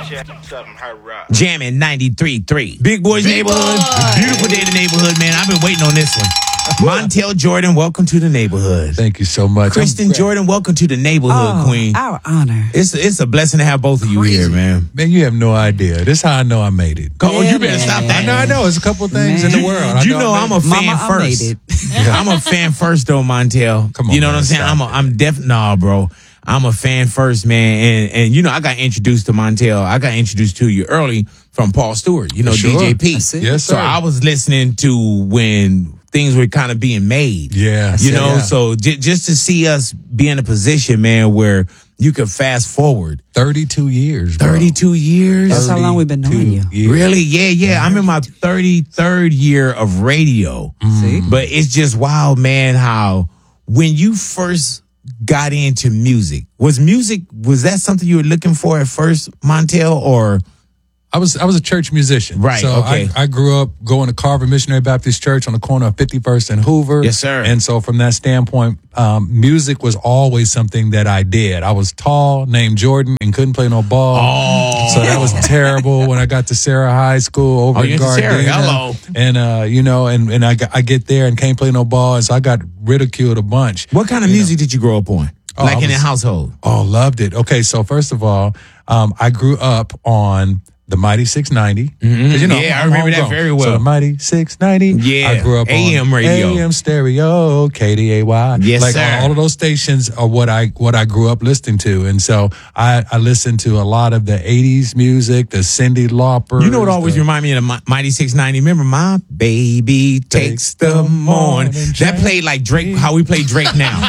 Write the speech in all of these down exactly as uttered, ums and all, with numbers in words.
Jamming ninety-three point three. Big Boys Big Neighborhood. Boy. Beautiful day in the neighborhood, man. I've been waiting on this one. Montel Jordan, welcome to the neighborhood. Thank you so much. Kristen Jordan, welcome to the neighborhood, oh, Queen. Our honor. It's it's a blessing to have both of you Crazy. here, man. Man, you have no idea. This is how I know I made it. Oh, Yeah, you better man. stop that. I know, I know. It's a couple of things Man. in the world. I You know, know I I'm a fan Mama, I first. made it. I'm a fan first, though, Montel. Come on, you know man, what I'm saying? stop I'm a, I'm def nah, bro. I'm a fan first, man. And and you know, I got introduced to Montel. I got introduced to you early from Paul Stewart. You know, Sure. D J P. That's it. Yes, So sir. I was listening to when things were kind of being made. Yeah. You know, yeah. so j- just to see us be in a position, man, where you could fast forward thirty-two years, bro. thirty-two years. That's how long we've been knowing you. years. Really? Yeah, yeah. I'm in my thirty-third year of radio. See? But it's just wild, man, how when you first got into music, was music, was that something you were looking for at first, Montel, or? I was I was a church musician. Right, So okay. I, I grew up going to Carver Missionary Baptist Church on the corner of fifty-first and Hoover. Yes, sir. And so from that standpoint, um, music was always something that I did. I was tall, named Jordan, and couldn't play no ball. Oh. So that was terrible when I got to Sarah High School over Oh, in you went to Sarah. Gardena. Hello. And, uh, you know, and, and I, got- I get there and can't play no ball. And so I got ridiculed a bunch. What kind of music did you grow up on? Oh, like I in the was- household? Oh, loved it. Okay, so first of all, um, I grew up on the Mighty six ninety. 'Cause, you know, Yeah, I I'm remember that homegrown. very well. So the Mighty six ninety. Yeah, I grew up A M on radio. A M stereo, K D A Y. Yes, like sir. all of those stations are what I what I grew up listening to, and so I I listened to a lot of the eighties music, the Cyndi Lauper. You know what always remind me of the Mi- Mighty six ninety? Remember, My Baby Takes the Morning. That played like Drake, how we play Drake now.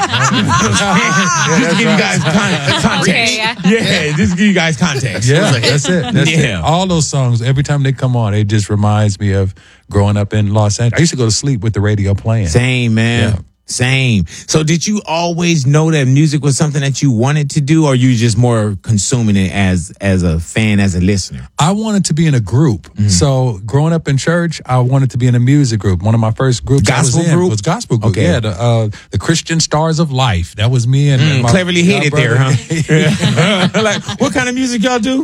Just give you guys con- context. Okay, yeah. Yeah, just give you guys context. Yeah, that's it. That's Yeah. it. All those songs, every time they come on, it just reminds me of growing up in Los Angeles. I used to go to sleep with the radio playing. Same, man. Yeah. Same. So did you always know that music was something that you wanted to do, or you just more consuming it as as a fan, as a listener? I wanted to be in a group. Mm-hmm. So growing up in church, I wanted to be in a music group. One of my first groups Gospel I was in group? was gospel group. Okay. Yeah, the, uh, the Christian Stars of Life. That was me and, and Mm, my, cleverly my hit it there, brother. huh? Like, what kind of music y'all do?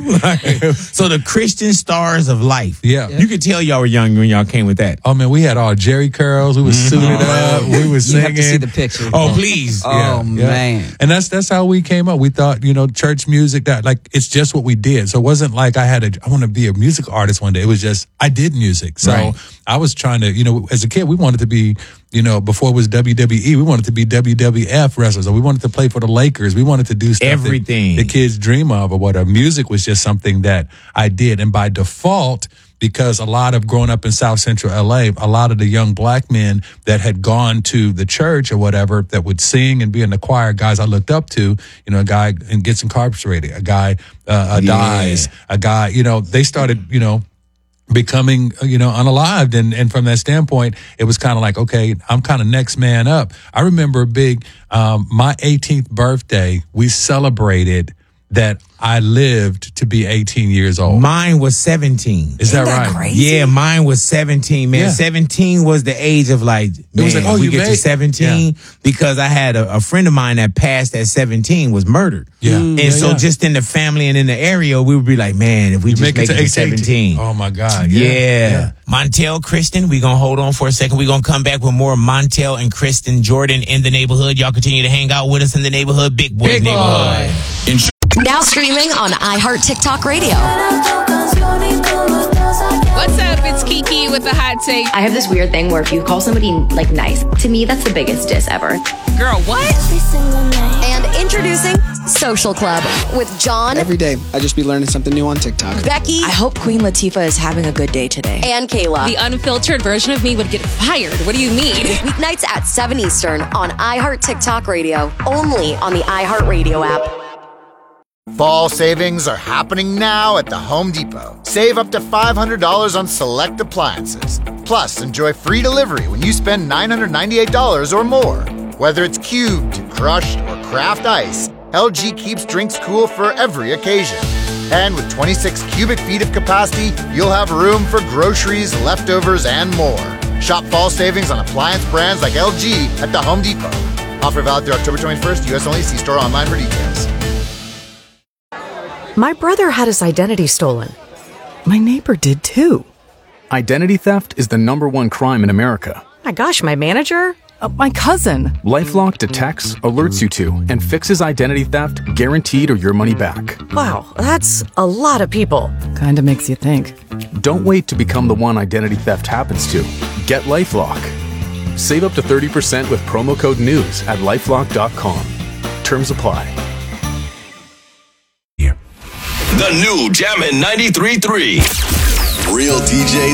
So the Christian Stars of Life. Yeah. You could tell y'all were young when y'all came with that. Oh man, we had all Jerry curls. We was suited up. We was You singing. have to see the picture. Oh, please. Oh, man. And that's that's how we came up. We thought, you know, church music, that like it's just what we did. So it wasn't like I had a I want to be a music artist one day. It was just I did music. So Right. I was trying to, you know, as a kid, we wanted to be, you know, before it was W W E, we wanted to be W W F wrestlers, or we wanted to play for the Lakers. We wanted to do stuff that Everything. the kids dream of or whatever. Music was just something that I did. And by default, because a lot of growing up in South Central L A, a lot of the young black men that had gone to the church or whatever that would sing and be in the choir, guys I looked up to, you know, a guy and Gets Incarcerated, a guy uh, Yeah. dies, a guy, you know, they started, you know, becoming, you know, unalived. And, and from that standpoint, it was kind of like, okay, I'm kind of next man up. I remember a big, um, my eighteenth birthday, we celebrated that I lived to be eighteen years old. Mine was seventeen. Is that Isn't that right? crazy? Yeah, mine was seventeen, man. Yeah. seventeen was the age of like, man, was like, oh, we you get to made- seventeen because I had a, a friend of mine that passed at seventeen, was murdered. Yeah. And Yeah, so yeah. just in the family and in the area, we would be like, man, if we just make, it to seventeen. Oh my God. Yeah. Yeah. Montel, Kristen, we're going to hold on for a second. We're going to come back with more Montel and Kristen Jordan in the neighborhood. Y'all continue to hang out with us in the neighborhood. Big Boys Big Boy. Neighborhood. Now streaming on iHeart TikTok Radio. What's up? It's Kiki with the hot take. I have this weird thing where if you call somebody like nice, to me that's the biggest diss ever. Girl, what? And introducing Social Club with John, Every day, I just be learning something new on TikTok. Becky, I hope Queen Latifah is having a good day today. and Kayla. The unfiltered version of me would get fired. What do you mean? Weeknights at seven Eastern on iHeart TikTok Radio. Only on the iHeart Radio app. Fall savings are happening now at the Home Depot. Save up to five hundred dollars on select appliances. Plus, enjoy free delivery when you spend nine hundred ninety-eight dollars or more. Whether it's cubed, crushed, or craft ice, L G keeps drinks cool for every occasion. And with twenty-six cubic feet of capacity, you'll have room for groceries, leftovers, and more. Shop fall savings on appliance brands like L G at the Home Depot. Offer valid through October twenty-first, U S only. See store online for details. My brother had his identity stolen. My neighbor did too. Identity theft is the number one crime in America. My gosh, my manager? Uh, my cousin. LifeLock detects, alerts you to, and fixes identity theft guaranteed or your money back. Wow, that's a lot of people. Kinda makes you think. Don't wait to become the one identity theft happens to. Get LifeLock. Save up to thirty percent with promo code NEWS at lifelock dot com. Terms apply. The new Jammin' ninety-three point three. Real D Js